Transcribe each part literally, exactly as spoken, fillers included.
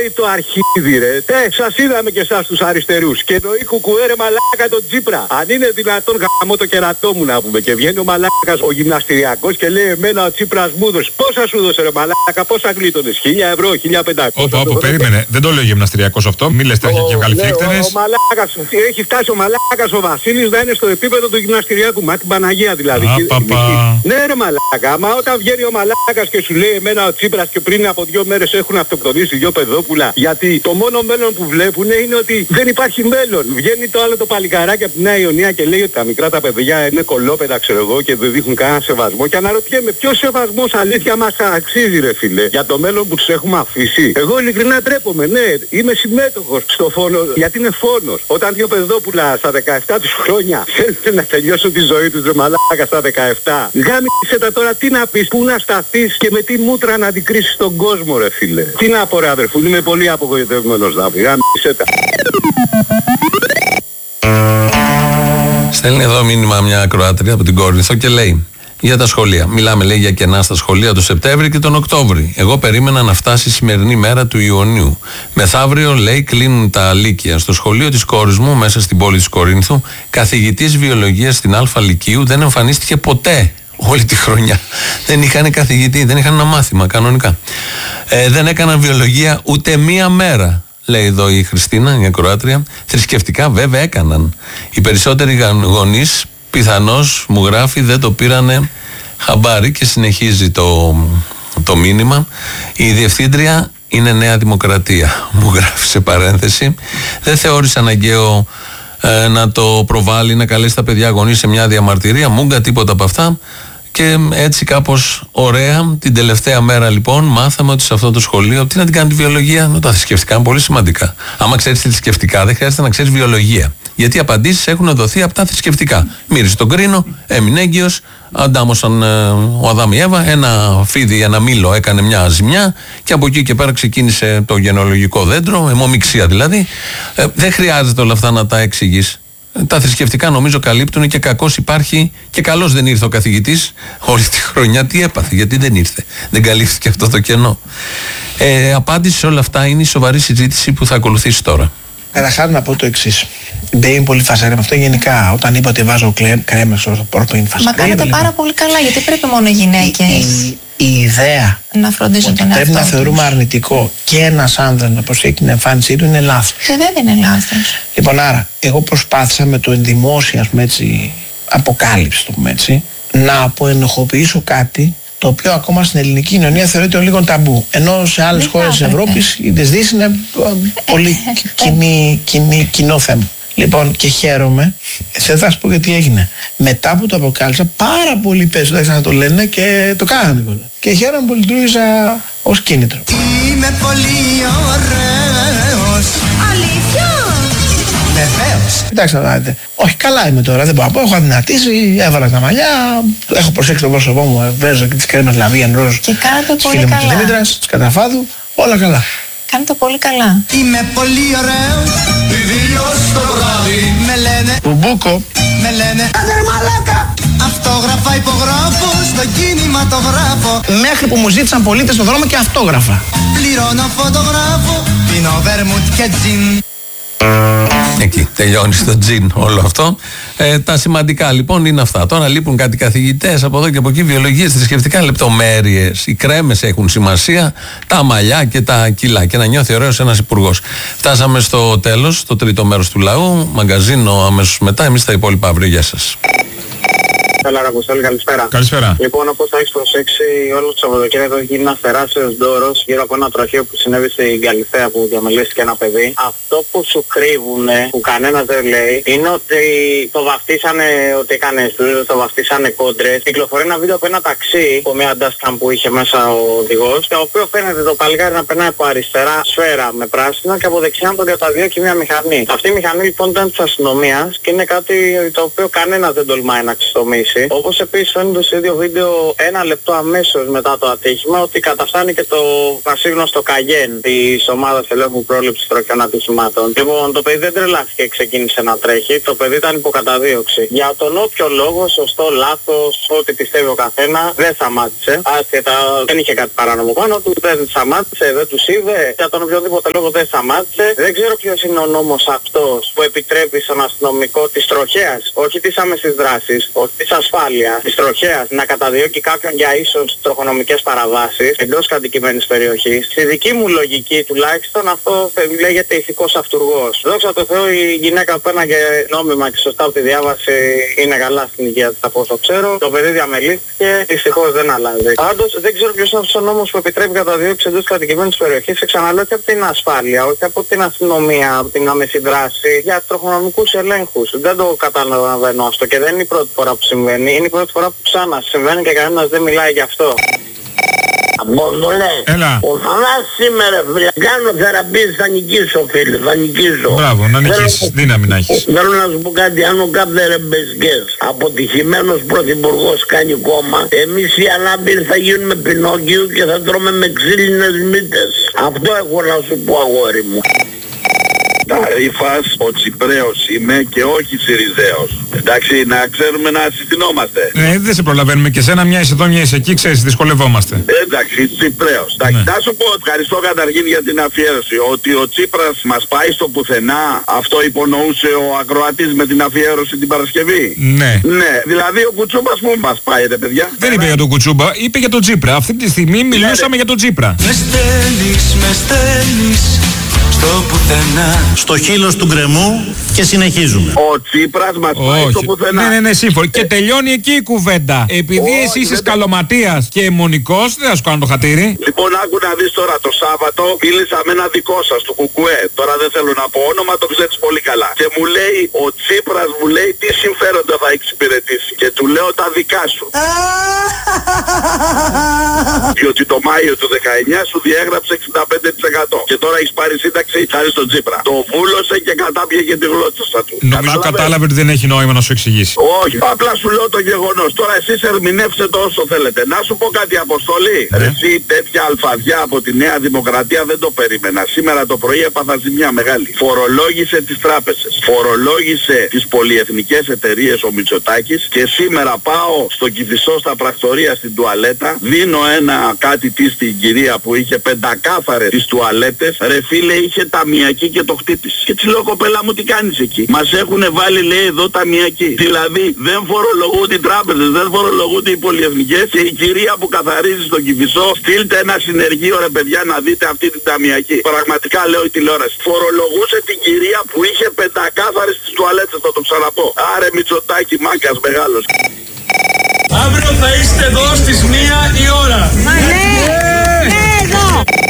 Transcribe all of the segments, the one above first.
λέει το αρχίδι ρε. Ε, σας είδαμε και εσάς τους αριστερούς. Και το οίκου κουέρε μαλάκα τον Τσίπρα. Αν είναι δυνατόν γαμώ το κερατό μου να πούμε. Και βγαίνει ο μαλάκας ο γυμναστηριακός και λέει εμένα ο Τσίπρας μου έδωσε. Πόσα σου δώσε ρε μαλάκα, πόσα γλίτωνες? Χίλια ευρώ, χίλια πεντακόσια. Όπα, όπα, περίμενε. Δεν το λέει ο γυμναστηριακός αυτό. Μη λες τρέχει και βγάλει φλίκτενες. Ο μαλάκας, έχει φτάσει ο μαλάκας ο Βασίλης να είναι στο επίπεδο του γυμναστηριακού. Μα την Παναγία δηλαδή. Ναι ρε μαλάκα, μα όταν βγαίνει ο μαλάκας και σου λέει εμένα ο Τσίπρας και πριν από δύο μέρες έχουν αυτοκτονήσει δύο παιδόπουλα. Γιατί το μόνο μέλλον που βλέπουν είναι ότι δεν υπάρχει μέλλον. Βγαίνει το άλλο το παλικαράκι από τη Νέα Ιωνία και λέει ότι τα μικρά τα παιδιά είναι κολόπεδα ξέρω εγώ και δεν δείχνουν κανένα σεβασμό. Και αναρωτιέμαι ποιος σεβασμός αλήθεια μας αξίζει ρε φίλε για το μέλλον που τους έχουμε αφήσει. Εγώ ειλικρινά ντρέπομαι, ναι, είμαι συμμέτοχος στο φόνο γιατί είναι φόνος. Όταν δύο παιδόπουλα στα δεκαεπτά τους χρόνια θέλουν να τελειώσουν τη ζωή τους ρε μαλάκα στα δεκαεπτά. Γάμισε τα τώρα τι να πεις, πού να σταθείς και με τι μούτρα να αντικρίσεις τον κόσμο ρε φίλε. Τι να πω ρε αδερφού, είμαι πολύ απογοητευμένος να πει. Γάμισε τα. Στέλνει εδώ μήνυμα μια ακροάτρια από την Κόρινθο και λέει για τα σχολεία. Μιλάμε λέει για κενά στα σχολεία το Σεπτέμβρη και τον Οκτώβρη. Εγώ περίμενα να φτάσει η σημερινή μέρα του Ιουνίου. Μεθαύριο λέει κλείνουν τα λύκεια. Στο σχολείο της κόρης μου μέσα στην πόλη της Κορίνθου καθηγητής βιολογίας στην Α Λυκείου δεν εμφανίστηκε ποτέ. Όλη τη χρονιά. Δεν είχαν καθηγητή, δεν είχαν ένα μάθημα κανονικά. Ε, δεν έκαναν βιολογία ούτε μία μέρα. Λέει εδώ η Χριστίνα, η ακροάτρια. Θρησκευτικά βέβαια έκαναν. Οι περισσότεροι γονείς πιθανώς μου γράφει δεν το πήρανε χαμπάρι και συνεχίζει το, το μήνυμα. Η διευθύντρια είναι Νέα Δημοκρατία, μου γράφει σε παρένθεση. Δεν θεώρησε αναγκαίο ε, να το προβάλλει, να καλέσει τα παιδιά γονείς σε μια διαμαρτυρία. Μούγκα, τίποτα από αυτά. Και έτσι κάπως ωραία, την τελευταία μέρα λοιπόν, μάθαμε ότι σε αυτό το σχολείο, τι να την κάνει τη βιολογία, να τα θρησκευτικά είναι πολύ σημαντικά. Άμα ξέρεις θρησκευτικά, δεν χρειάζεται να ξέρεις βιολογία. Γιατί οι απαντήσεις έχουν δοθεί από τα θρησκευτικά. Μύρισε τον κρίνο, έμεινε έγκυος, αντάμωσαν ε, ο Αδάμ η Εύα, ένα φίδι, ένα μήλο έκανε μια ζημιά και από εκεί και πέρα ξεκίνησε το γενεολογικό δέντρο, αιμομιξία δηλαδή. Ε, δεν χρειάζεται όλα αυτά να τα εξηγείς. Τα θρησκευτικά νομίζω καλύπτουν και κακώς υπάρχει και καλώς δεν ήρθε ο καθηγητής όλη τη χρονιά. Τι έπαθε, γιατί δεν ήρθε, δεν καλύφθηκε αυτό το κενό. Ε, απάντηση σε όλα αυτά είναι η σοβαρή συζήτηση που θα ακολουθήσει τώρα. Καταρχάς να πω το εξής. Δεν είναι πολύ φασαρέ με αυτό γενικά. Όταν είπα ότι βάζω κρέμες στο πόρτο είναι φασαρέ. Μα κάνετε πάρα πολύ καλά, γιατί πρέπει μόνο οι γυναίκες η, η ιδέα να φροντίζουν τον εαυτό πρέπει να τους. θεωρούμε αρνητικό και ένας άνδρας να προσέχει την εμφάνισή του είναι λάθος. Βέβαια δεν είναι λάθος. Λοιπόν, άρα, εγώ προσπάθησα με το ενδημόσια, ας πούμε έτσι, αποκάλυψη, το πούμε έτσι, να αποενοχοποιήσω κάτι το οποίο ακόμα στην ελληνική κοινωνία θεωρείται λίγο ταμπού. Ενώ σε άλλες χώρες της Ευρώπης ή της Δύσης είναι πολύ κοινή, κοινή, κοινό θέμα. Λοιπόν, και χαίρομαι, σε θα σου πω γιατί έγινε. Μετά που το αποκάλυψα, πάρα πολλοί πέσουν, άρχισαν να το λένε και το κάνανε. Και χαίρομαι που λειτουργήσα ως κίνητρο. Είμαι πολύ ωραίος. Αλήθεια? Βεβαίως. Κοιτάξτε να δείτε. Όχι, καλά είμαι τώρα, δεν μπορώ να πω. Έχω αδυνατήσει, έβαλα τα μαλλιά, έχω προσέξει το πρόσωπό μου, βέζω και τις κρέμες λαβίαν ροζ. Και κάνετε πολύ καλά. καλά. Της Δημήτρας, της Καταφάδου, όλα καλά. Κάνετε πολύ καλά. Είμαι πολύ ωραίος. Ιδίως το βράδυ. Με λένε Μπουμπούκο. Με λένε Άντε μαλάκα. Αυτόγραφα υπογράφω στο κινηματογράφο. Μέχρι που μου ζήτησαν πολίτες στον δρόμο και αυτόγραφα. Πληρώνω φωτογράφο. Πίνω βέρμουτ και τζιν. Εκεί τελειώνει στο τζιν όλο αυτό. Ε, τα σημαντικά λοιπόν είναι αυτά. Τώρα λείπουν κάτι καθηγητές από εδώ και από εκεί, βιολογίες, θρησκευτικά λεπτομέρειες. Οι κρέμες έχουν σημασία, τα μαλλιά και τα κιλά. Και να νιώθει ωραίος ένας υπουργός. Φτάσαμε στο τέλος, το τρίτο μέρος του λαού. Μαγκαζίνο αμέσως μετά. Εμείς τα υπόλοιπα αύριο. Γεια σας. Έλα, Ραγκουστέλ, καλησπέρα. Καλησπέρα. Λοιπόν, όπως θα έχεις προσέξει, όλο το Σαββατοκύριακο έχει γίνει ένας τεράστιος ντόρος γύρω από ένα τροχείο που συνέβη στην Καλυθέα που διαμελήθηκε ένα παιδί. Αυτό που σου κρύβουνε, που κανένας δεν λέει, είναι ότι το βαφτίσανε ότι έκανε στούζες, το βαφτίσανε κόντρες. Κυκλοφορεί ένα βίντεο από ένα ταξί, από μια dashcam που είχε μέσα ο οδηγός, το οποίο φαίνεται το παλικάρι να περνάει από αριστερά σφαίρα με πράσινα και από δεξιά να τον καταδιώκει μια μηχανή. Αυτή η μηχανή λοιπόν ήταν της αστυνομίας και είναι κάτι το οποίο κανένας δεν τολμάει να ξεστομίσει. εξήγηση. Όπως επίσης φαίνεται στο ίδιο βίντεο ένα λεπτό αμέσως μετά το ατύχημα ότι καταφτάνει και το πασίγνωστο Καγέν της ομάδας ελέγχου πρόληψης τροχιών ατυχημάτων. Λοιπόν, το παιδί δεν τρελάθηκε και ξεκίνησε να τρέχει. Το παιδί ήταν υποκαταδίωξη. Για τον όποιο λόγο, σωστό, λάθος, ό,τι πιστεύει ο καθένα, δεν σταμάτησε. Άσχετα, δεν είχε κάτι παράνομο πάνω του, δεν σταμάτησε, δεν τους είδε. Για τον οποιοδήποτε λόγο δεν σταμάτησε. Δεν ξέρω ποιος είναι ο νόμος αυτός που επιτρέπει στον αστυνομικό της τροχέας, όχι της άμεσης δράσης, όχι της ασφάλειας, της τροχέας, να καταδιώκει κάποιον για ίσως τροχονομικές παραβάσεις εντός κατοικημένης περιοχής. Στη δική μου λογική τουλάχιστον αυτό λέγεται ηθικός αυτουργός. Δόξα τω Θεώ η γυναίκα που έναγε νόμιμα και σωστά από τη διάβαση είναι καλά στην υγεία της από όσο ξέρω. Το παιδί διαμελήθηκε, δυστυχώς δεν αλλάζει. Πάντως δεν ξέρω ποιος είναι αυτός ο νόμος που επιτρέπει καταδίωξη εντός κατοικημένης περιοχής. Ξαναλέω και από την ασφάλεια, όχι από την αστυνομία, από την άμεση δράση, για τροχονομικούς ελέγχους. Δεν το καταλαβαίνω αυτό και δεν είναι η πρώτη φορά που συμβαίνει. Είναι η πρώτη φορά που ξανά συμβαίνει και κανένας δεν μιλάει γι' αυτό. Απόστολε, ο Θανάσης σήμερα φίλε, κάνω θεραπείες, θα νικήσω φίλε, θα νικήσω. Μπράβο, να νικήσεις, δύναμη να έχεις. Θέλω να σου πω κάτι, αν ο Κάπτερ Μπεσκές, αποτυχημένος πρωθυπουργός κάνει κόμμα, εμείς οι ανάπηροι θα γίνουμε Πινόκιο και θα τρώμε με ξύλινες μύτες. Αυτό έχω να σου πω αγόρι μου. Ταρίφας, ο Τσιπρέος είμαι και όχι Συριζέος. Εντάξει, να ξέρουμε να συστηνόμαστε. Ναι, δεν σε προλαβαίνουμε και σένα, μια είσαι εδώ, μια είσαι εκεί, ξέρεις, δυσκολευόμαστε. Εντάξει, Τσιπρέος. Εντάξει, ναι. Να σου πω, ευχαριστώ καταρχήν για την αφιέρωση. Ότι ο Τσίπρας μας πάει στο πουθενά, αυτό υπονοούσε ο ακροατής με την αφιέρωση την Παρασκευή. Ναι. Ναι, δηλαδή ο Κουτσούμπας που μας πάει, ρε παιδιά. Δεν είπε για τον Κουτσούμπα, είπε για τον Τσίπρα. Αυτή τη στιγμή μιλούσαμε ναι, για τον Τσίπρα. Με στέλνεις, με στέλνεις στο πουθενά. Στο χείλος του γκρεμού και συνεχίζουμε. Ο Τσίπρας μας πάει όχι, στο πουθενά. Ναι, ναι, ναι, σύμφωνο. Και τελειώνει εκεί η κουβέντα. Επειδή όχι, εσύ είσαι σκαλωματίας και αιμονικός, δεν θα σου κάνω το χατήρι. Λοιπόν, άκου να δεις τώρα, το Σάββατο μίλησα με ένα δικό σας, του Κουκουέ. Τώρα δεν θέλω να πω όνομα, το ξέρεις πολύ καλά. Και μου λέει, ο Τσίπρας μου λέει τι συμφέροντα θα εξυπηρετήσει. Και του λέω τα δικά σου. Διότι το Μάιο του δεκαεννιά σου διέγραψε εξήντα πέντε τοις εκατό. Και τώρα έχεις πάρει σύνταξη χάρη στον Τσίπρα. Το βούλωσε και κατάπιεγε τη γλώσσα του. Νομίζω κατάλαβε ότι δεν έχει νόημα να σου εξηγήσει. Όχι, απλά σου λέω το γεγονός. Τώρα εσείς ερμηνεύστε το όσο θέλετε. Να σου πω κάτι, Αποστολή. Ναι. Εσύ τέτοια αλφαδιά από τη Νέα Δημοκρατία δεν το περίμενα. Σήμερα το πρωί έπαθα ζημιά μεγάλη. Φορολόγησε τις τράπεζες. Φορολόγησε τις πολυεθνικές εταιρείες ο Μητσοτάκης. Και σήμερα πάω στο Κηφισό στα πρακτορία στην τουαλέτα. Δίνω ένα κάτι τι στην κυρία που είχε πεντακάθαρες τις τουαλέτες. Ρε φίλε, είχε ταμιακή και το χτύπησε. Και της λέω, κοπέλα μου, τι κάνεις εκεί? Μας έχουνε βάλει, λέει, εδώ ταμιακή. Δηλαδή δεν φορολογούνται οι τράπεζες, δεν φορολογούνται οι πολυεθνικές. Και η κυρία που καθαρίζει στον Κηφισό, στείλτε ένα συνεργείο, ρε παιδιά, να δείτε αυτή την ταμιακή. Πραγματικά λέω η τηλεόραση. Φορολογούσε την κυρία που είχε πεντακάθαρες τις τουαλέτες, θα το ξαναπώ. Άρε Μητσοτάκη, μάγκας μεγάλος. Αύριο θα είστε εδώ στις μία η ώρα. Μα ναι, ναι, εδώ.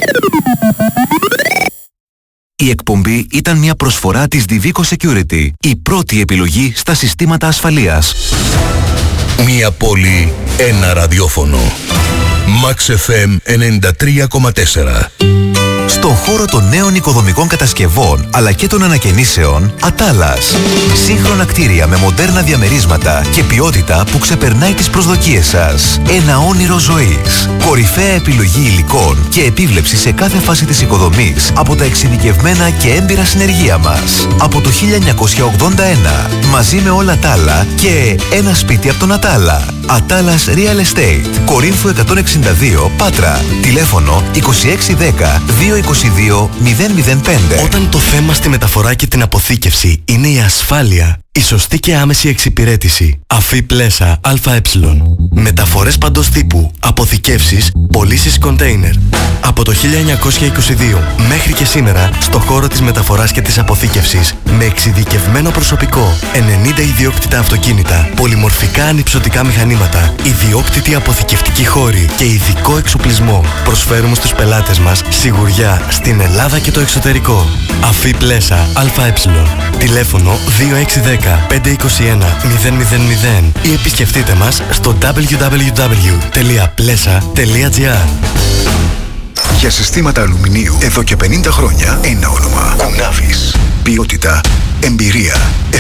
Η εκπομπή ήταν μια προσφορά της Divico Security, η πρώτη επιλογή στα συστήματα ασφαλείας. Μια πόλη, ένα ραδιόφωνο. Max εφ εμ ενενήντα τρία κόμμα τέσσερα. Στον χώρο των νέων οικοδομικών κατασκευών αλλά και των ανακαινήσεων, Ατάλας. Σύγχρονα κτίρια με μοντέρνα διαμερίσματα και ποιότητα που ξεπερνάει τις προσδοκίες σας. Ένα όνειρο ζωής. Κορυφαία επιλογή υλικών και επίβλεψη σε κάθε φάση της οικοδομής από τα εξειδικευμένα και έμπειρα συνεργεία μας. Από το χίλια εννιακόσια ογδόντα ένα, μαζί με όλα τα άλλα και ένα σπίτι από τον Ατάλα. Ατάλας Real Estate. Κορίνθου εκατόν εξήντα δύο, Πάτρα. Τηλέφωνο είκοσι έξι δέκα διακόσια είκοσι δύο μηδέν μηδέν πέντε. Όταν το θέμα στη μεταφορά και την αποθήκευση είναι η ασφάλεια, η σωστή και άμεση εξυπηρέτηση. Αφή Πλέσα ΑΕ. Μεταφορές παντός τύπου, αποθηκεύσεις, πωλήσεις κοντέινερ. Από το χίλια εννιακόσια είκοσι δύο μέχρι και σήμερα, στο χώρο της μεταφοράς και της αποθήκευσης, με εξειδικευμένο προσωπικό, ενενήντα ιδιόκτητα αυτοκίνητα, πολυμορφικά ανυψωτικά μηχανήματα, ιδιόκτητη αποθηκευτική χώρη και ειδικό εξοπλισμό, προσφέρουμε στους πελάτες μας σιγουριά στην Ελλάδα και το εξωτερικό. Αφή Πλέσα ΑΕ. Τηλέφωνο δύο έξι ένα μηδέν πέντε είκοσι ένα μηδέν μηδέν μηδέν ή επισκεφτείτε μας στο double-u double-u double-u τελεία plesa τελεία gr. Για συστήματα αλουμινίου εδώ και πενήντα χρόνια ένα όνομα. Κουνάβης. Ποιότητα, εμπειρία,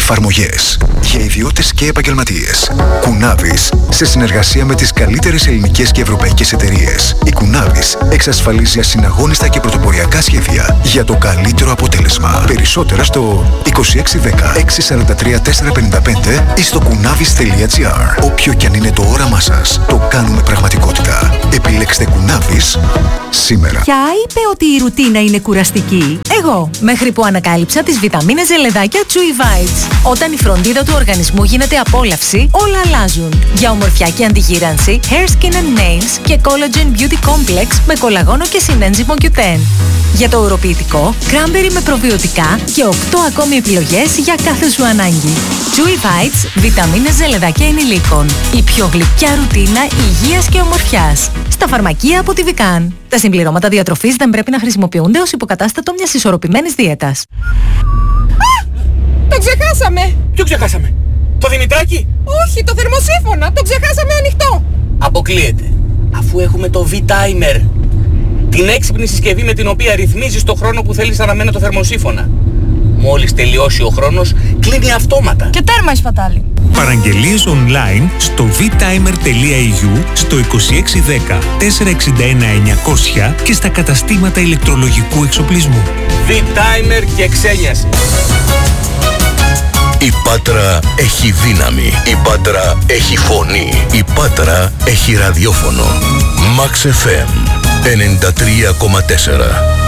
Εφαρμογές για ιδιώτες και επαγγελματίες. Κουνάβης, σε συνεργασία με τις καλύτερες ελληνικές και ευρωπαϊκές εταιρείες. Η Κουνάβης εξασφαλίζει ασυναγώνιστα και πρωτοποριακά σχέδια για το καλύτερο αποτέλεσμα. Περισσότερα στο είκοσι έξι δέκα εξακόσια σαράντα τρία τετρακόσια πενήντα πέντε ή στο κουνάβης τελεία τζι άρ. Όποιο κι αν είναι το όραμά σας, το κάνουμε πραγματικότητα. Επιλέξτε Κουνάβης σήμερα. Ποια είπε ότι η ρουτίνα είναι κουραστική? Εγώ, μέχρι που ανακάλυψα τις βιταμίνες ζελεδάκια Chewy Vites. Όταν η φροντίδα του οργανισμού γίνεται απόλαυση, όλα αλλάζουν. Για ομορφιά και αντιγύρανση, Hair, Skin and Nails και Collagen Beauty Complex με κολαγόνο και συνένζυμο κιου τεν. Για το οροποιητικό, Cranberry με προβιωτικά και οκτώ ακόμη επιλογές για κάθε σου ανάγκη. Chewy Vites, βιταμίνες ζελεδάκια ενηλίκων. Η πιο γλυκιά ρουτίνα υγείας και ομορφιάς. Στα φαρμακεία από τη Vican. Τα συμπληρώματα διατροφής δεν πρέπει να χρησιμοποιούνται ως υποκατάστατο μιας ισορροπημένης δίαιτας. Το ξεχάσαμε! Ποιο ξεχάσαμε? Το Δημητράκι? Όχι, το θερμοσύφωνα! Το ξεχάσαμε ανοιχτό! Αποκλείεται. Αφού έχουμε το V-Timer. Την έξυπνη συσκευή με την οποία ρυθμίζεις το χρόνο που θέλεις να αναμένει το θερμοσύφωνα. Μόλις τελειώσει ο χρόνος, κλείνει αυτόματα. Και τέρμα η σπατάλη. Παραγγελίες online στο β-timer τελεία ι γιου, στο είκοσι έξι δέκα τετρακόσια εξήντα ένα εννιακόσια και στα καταστήματα ηλεκτρολογικού εξοπλισμού. V-Timer και ξένιαση. Η Πάτρα έχει δύναμη. Η Πάτρα έχει φωνή. Η Πάτρα έχει ραδιόφωνο. Max εφ εμ ενενήντα τρία κόμμα τέσσερα.